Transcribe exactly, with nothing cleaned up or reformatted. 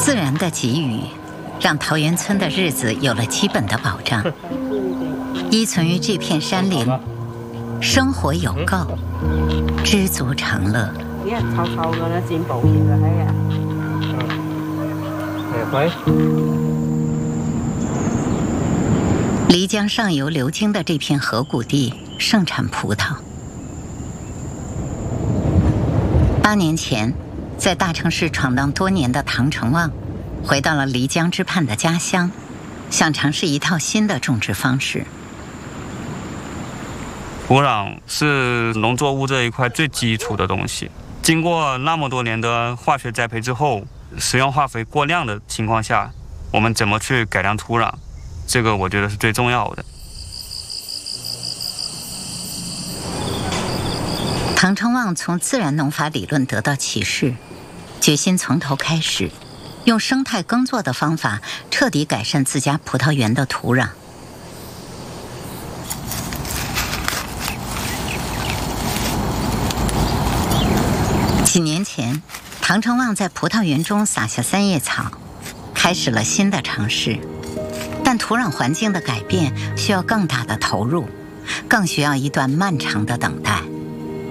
自然的给予，让桃源村的日子有了基本的保障。依存于这片山林，生活有够，知足常乐。 你係臭臭嘅咧，剪保險嘅係啊。 漓江上游流经的这片河谷地盛产葡萄。八年前，在大城市闯荡多年的唐成旺，回到了漓江之畔的家乡，想尝试一套新的种植方式。 土壤是农作物这一块最基础的东西，经过那么多年的化学栽培之后，使用化肥过量的情况下，我们怎么去改良土壤，这个我觉得是最重要的。 唐成旺从自然农法理论得到启示，决心从头开始，用生态耕作的方法彻底改善自家葡萄园的土壤。几年前，唐成旺在葡萄园中撒下三叶草，开始了新的尝试。但土壤环境的改变需要更大的投入，更需要一段漫长的等待。